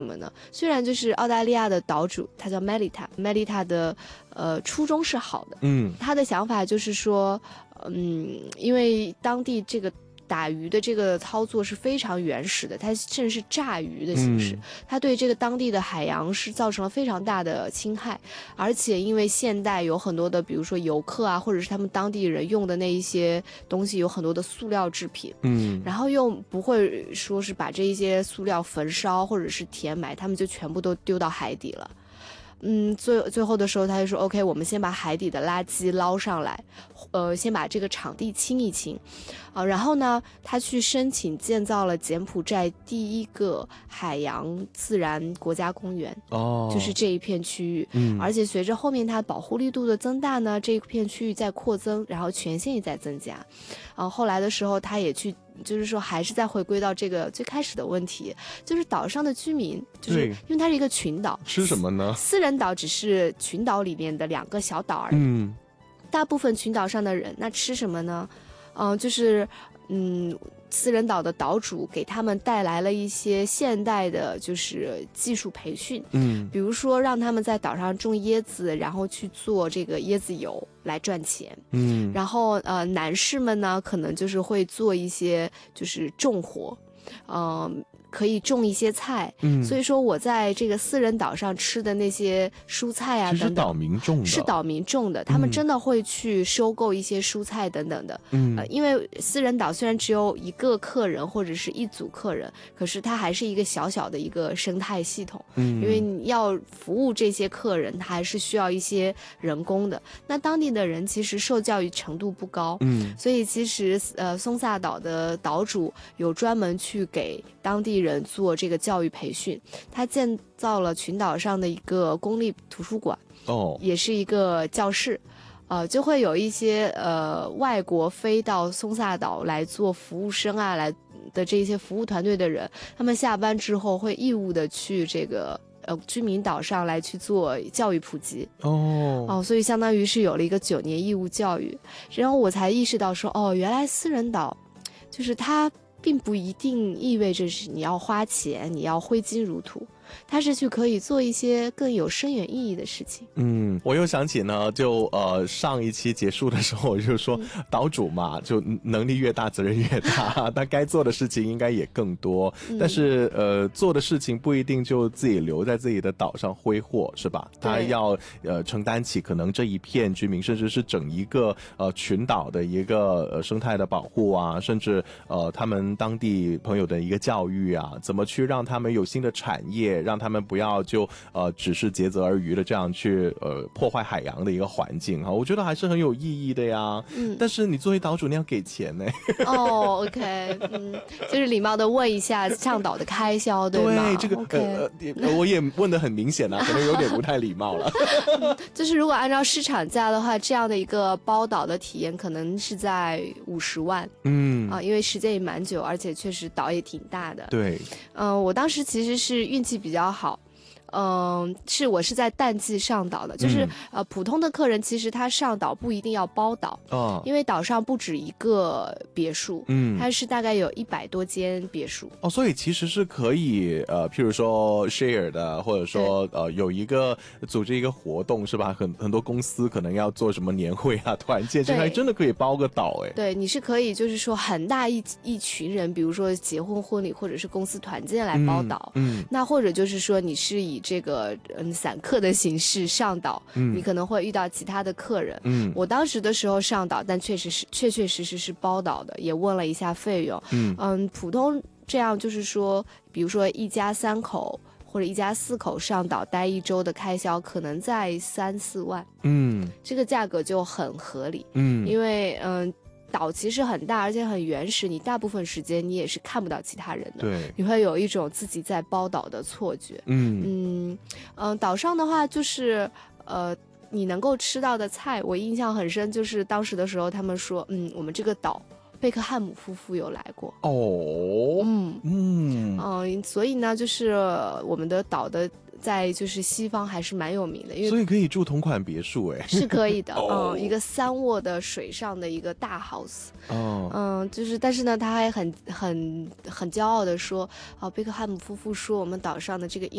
什么呢？虽然就是澳大利亚的岛主他叫 Melita 的初衷是好的，他的想法就是说，因为当地这个打鱼的这个操作是非常原始的，它甚至是炸鱼的形式，它对这个当地的海洋是造成了非常大的侵害，而且因为现代有很多的，比如说游客啊，或者是他们当地人用的那一些东西，有很多的塑料制品，然后又不会说是把这一些塑料焚烧或者是填埋，他们就全部都丢到海底了。最后的时候他就说 OK， 我们先把海底的垃圾捞上来，先把这个场地清一清，然后呢他去申请建造了柬埔寨第一个海洋自然国家公园，就是这一片区域，而且随着后面它保护力度的增大呢，这一片区域在扩增，然后权限也在增加，后来的时候他也去就是说还是再回归到这个最开始的问题，就是岛上的居民，就是因为它是一个群岛， 吃什么呢？ 私人岛只是群岛里面的2个小岛而已，大部分群岛上的人那吃什么呢？就是私人岛的岛主给他们带来了一些现代的就是技术培训，比如说让他们在岛上种椰子，然后去做这个椰子油来赚钱，然后男士们呢可能就是会做一些就是种活，可以种一些菜，所以说我在这个私人岛上吃的那些蔬菜啊等等， 是岛民种的， 是岛民种的，他们真的会去收购一些蔬菜等等的，因为私人岛虽然只有1个客人或者是1组客人，可是它还是一个小小的一个生态系统，因为你要服务这些客人，它还是需要一些人工的。那当地的人其实受教育程度不高，所以其实松萨岛的岛主有专门去给当地人做这个教育培训，他建造了群岛上的一个公立图书馆，也是一个教室，就会有一些外国飞到松萨岛来做服务生啊，来的这些服务团队的人，他们下班之后会义务的去这个居民岛上来去做教育普及，所以相当于是有了一个9年义务教育，然后我才意识到说，原来私人岛就是它并不一定意味着是你要花钱，你要挥金如土，它是去可以做一些更有深远意义的事情。 我又想起呢，就上一期结束的时候，我就说岛主嘛，就能力越大责任越大，他该做的事情应该也更多，但是做的事情不一定就自己留在自己的岛上挥霍，是吧？他要承担起可能这一片居民，甚至是整一个群岛的一个生态的保护啊，甚至他们当地朋友的一个教育啊，怎么去让他们有新的产业，让他们不要就只是竭泽而渔的这样去破坏海洋的一个环境我觉得还是很有意义的呀。但是你作为岛主你要给钱呢。 OK， 就是礼貌的问一下上岛的开销，对吗？ 对，这个我也问得很明显可能有点不太礼貌了。 就是如果按照市场价的话，这样的一个包岛的体验可能是在50万，因为时间也蛮久，而且确实岛也挺大的。 对， 我当时其实是运气比较好。我是在淡季上岛的，就是普通的客人其实他上岛不一定要包岛，因为岛上不止一个别墅，它是大概有100多间别墅， 所以其实是可以譬如说 share 的，或者说有一个组织一个活动是吧？很多公司可能要做什么年会啊、团建，其实还真的可以包个岛对，你是可以就是说很大一群人，比如说结婚婚礼或者是公司团建来包岛，那或者就是说你是以这个散客的形式上岛，你可能会遇到其他的客人。我当时的时候上岛，但确确实是包岛的，也问了一下费用。普通这样就是说，比如说一家3口或者一家4口上岛待1周的开销，可能在3、4万。这个价格就很合理。因为岛其实很大，而且很原始，你大部分时间你也是看不到其他人的， 对， 你会有一种自己在包岛的错觉。岛上的话就是你能够吃到的菜，我印象很深，就是当时的时候他们说我们这个岛贝克汉姆夫妇有来过所以呢就是我们的岛的在就是西方还是蛮有名的，因为所以可以住同款别墅哎， 是可以的，一个3卧的水上的一个大 house，就是但是呢，他还很骄傲的说，贝克汉姆夫妇说我们岛上的这个